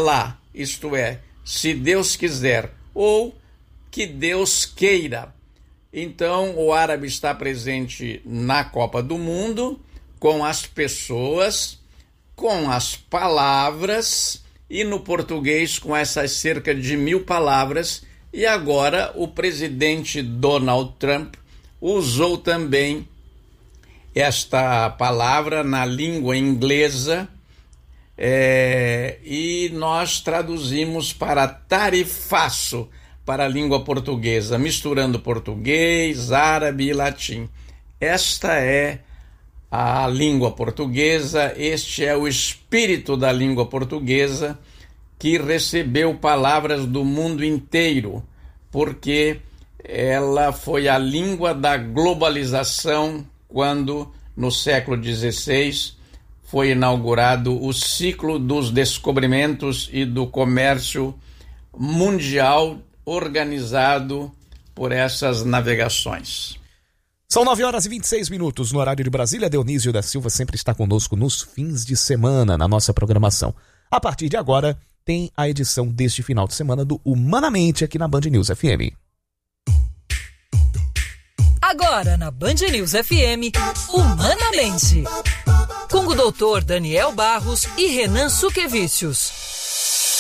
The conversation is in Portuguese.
Inshallah, isto é, se Deus quiser, ou que Deus queira. Então, o árabe está presente na Copa do Mundo, com as pessoas, com as palavras, e no português com essas cerca de 1000 palavras. E agora o presidente Donald Trump usou também esta palavra na língua inglesa, e nós traduzimos para tarifaço para a língua portuguesa, misturando português, árabe e latim. Esta é a língua portuguesa, este é o espírito da língua portuguesa, que recebeu palavras do mundo inteiro, porque ela foi a língua da globalização quando, no século XVI, foi inaugurado o ciclo dos descobrimentos e do comércio mundial organizado por essas navegações. São 9h26 no horário de Brasília. Dionísio da Silva sempre está conosco nos fins de semana na nossa programação. A partir de agora, tem a edição deste final de semana do Humanamente aqui na Band News FM. Agora na Band News FM, Humanamente, com o doutor Daniel Barros e Renan Suquevicius.